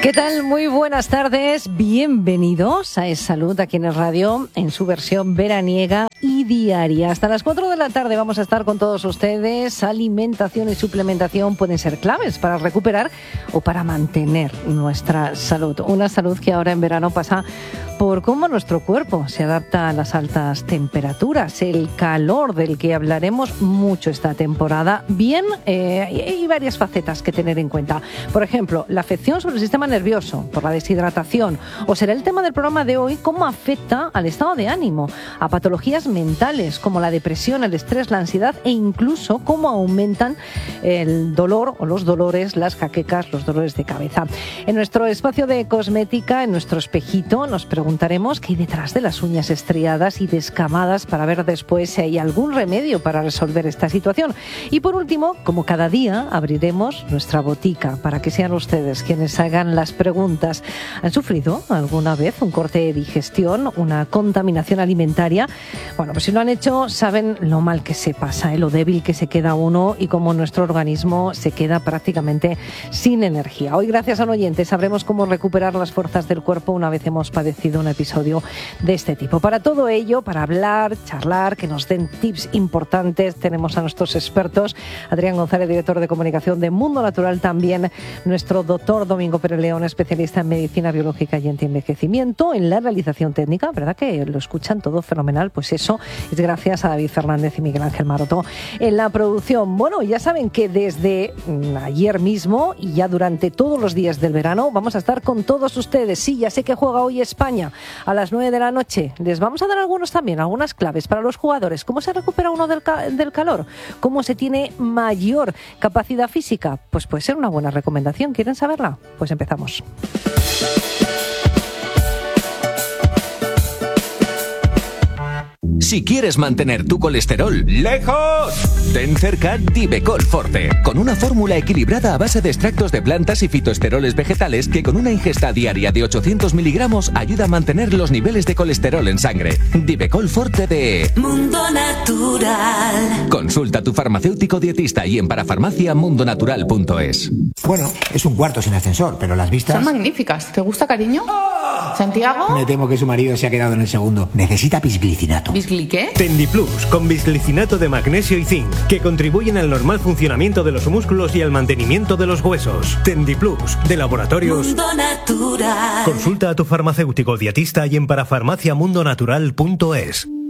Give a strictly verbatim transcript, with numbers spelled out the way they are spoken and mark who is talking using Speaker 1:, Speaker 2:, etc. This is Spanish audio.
Speaker 1: ¿Qué tal? Muy buenas tardes. Bienvenidos a Es Salud aquí en el radio en su versión veraniega y diaria. Hasta las cuatro de la tarde vamos a estar con todos ustedes. Alimentación y suplementación pueden ser claves para recuperar o para mantener nuestra salud. Una salud que ahora en verano pasa por cómo nuestro cuerpo se adapta a las altas temperaturas, el calor del que hablaremos mucho esta temporada. Bien, eh, hay varias facetas que tener en cuenta. Por ejemplo, la afección sobre el sistema nervioso por la deshidratación, o será el tema del programa de hoy, cómo afecta al estado de ánimo, a patologías mentales como la depresión, el estrés, la ansiedad e incluso cómo aumentan el dolor o los dolores, las jaquecas, los dolores de cabeza. En nuestro espacio de cosmética, en nuestro espejito, nos preguntaremos qué hay detrás de las uñas estriadas y descamadas para ver después si hay algún remedio para resolver esta situación. Y por último, como cada día, abriremos nuestra botica para que sean ustedes quienes hagan las preguntas. ¿Han sufrido alguna vez un corte de digestión, una contaminación alimentaria? Bueno, pues si lo han hecho, saben lo mal que se pasa, ¿eh? Lo débil que se queda uno y cómo nuestro organismo se queda prácticamente sin energía. Hoy, gracias a un oyente, sabremos cómo recuperar las fuerzas del cuerpo una vez hemos padecido un episodio de este tipo. Para todo ello, para hablar, charlar, que nos den tips importantes, tenemos a nuestros expertos, Adrián González, director de comunicación de Mundo Natural, también nuestro doctor Domingo Pérez León, especialista en medicina biológica y antienvejecimiento, en la realización técnica, ¿verdad que lo escuchan todo fenomenal? Pues eso es gracias a David Fernández y Miguel Ángel Maroto en la producción. Bueno, ya saben que desde ayer mismo y ya durante todos los días del verano vamos a estar con todos ustedes. Sí, ya sé que juega hoy España a las nueve de la noche. Les vamos a dar algunos también, algunas claves para los jugadores. ¿Cómo se recupera uno del, ca- del calor? ¿Cómo se tiene mayor capacidad física? Pues puede ser una buena recomendación. ¿Quieren saberla? Pues empezamos.
Speaker 2: Si quieres mantener tu colesterol lejos, ten cerca Divecol Forte, con una fórmula equilibrada a base de extractos de plantas y fitoesteroles vegetales que con una ingesta diaria de ochocientos miligramos ayuda a mantener los niveles de colesterol en sangre. Divecol Forte de
Speaker 3: Mundo Natural.
Speaker 2: Consulta a tu farmacéutico dietista y en parafarmacia mundo natural punto es.
Speaker 4: Bueno, es un cuarto sin ascensor, pero las vistas...
Speaker 5: Son magníficas. ¿Te gusta, cariño? ¿Santiago?
Speaker 4: Me temo que su marido se ha quedado en el segundo. Necesita bisglicinato.
Speaker 5: ¿Bisgli qué?
Speaker 6: Tendiplus, con bisglicinato de magnesio y zinc, que contribuyen al normal funcionamiento de los músculos y al mantenimiento de los huesos. Tendiplus, de Laboratorios
Speaker 3: Mundo Natural.
Speaker 6: Consulta a tu farmacéutico dietista y en parafarmacia mundo natural punto es.